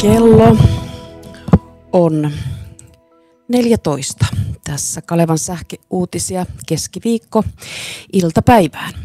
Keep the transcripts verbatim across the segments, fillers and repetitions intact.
Kello on neljätoista. Tässä Kalevan sähköuutisia keskiviikko iltapäivään.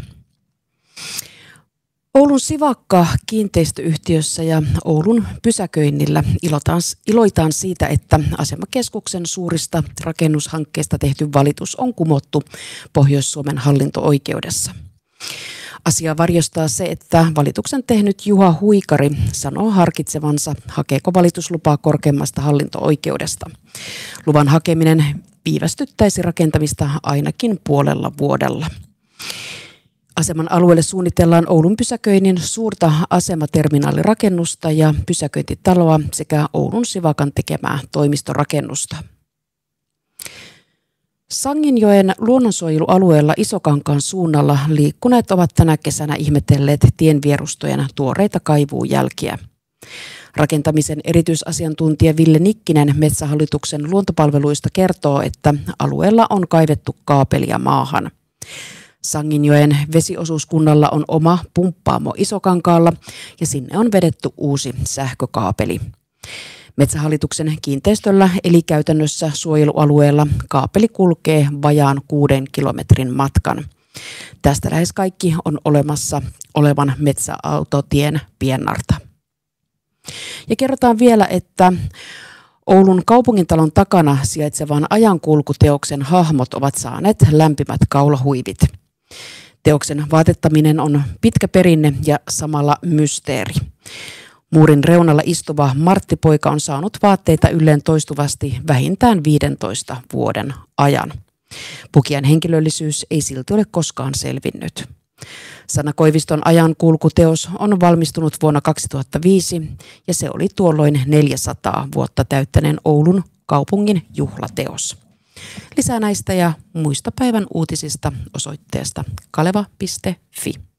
Oulun Sivakka kiinteistöyhtiössä ja Oulun pysäköinnillä ilotaan, iloitaan siitä, että asemakeskuksen suurista rakennushankkeista tehty valitus on kumottu Pohjois-Suomen hallinto-oikeudessa. Asiaa varjostaa se, että valituksen tehnyt Juha Huikari sanoo harkitsevansa, hakeeko valituslupaa korkeimmasta hallinto-oikeudesta. Luvan hakeminen viivästyttäisi rakentamista ainakin puolella vuodella. Aseman alueelle suunnitellaan Oulun pysäköinnin suurta asematerminaalirakennusta ja pysäköintitaloa sekä Oulun Sivakan tekemää toimistorakennusta. Sanginjoen luonnonsuojelualueella Isokankaan suunnalla liikkuneet ovat tänä kesänä ihmetelleet tienvierustojen tuoreita kaivuujälkiä. Rakentamisen erityisasiantuntija Ville Nikkinen Metsähallituksen luontopalveluista kertoo, että alueella on kaivettu kaapelia maahan. Sanginjoen vesiosuuskunnalla on oma pumppaamo Isokankaalla ja sinne on vedetty uusi sähkökaapeli. Metsähallituksen kiinteistöllä eli käytännössä suojelualueella kaapeli kulkee vajaan kuuden kilometrin matkan. Tästä lähes kaikki on olemassa olevan metsäautotien piennarta. Ja kerrotaan vielä, että Oulun kaupungintalon takana sijaitsevan ajankulkuteoksen hahmot ovat saaneet lämpimät kaulahuivit. Teoksen vaatettaminen on pitkä perinne ja samalla mysteeri. Muurin reunalla istuva Martti-poika on saanut vaatteita ylleen toistuvasti vähintään viidentoista vuoden ajan. Pukian henkilöllisyys ei silti ole koskaan selvinnyt. Sanna Koiviston ajankulkuteos on valmistunut vuonna kaksituhattaviisi ja se oli tuolloin neljäsataa vuotta täyttäneen Oulun kaupungin juhlateos. Lisää näistä ja muista päivän uutisista osoitteesta kaleva piste fi.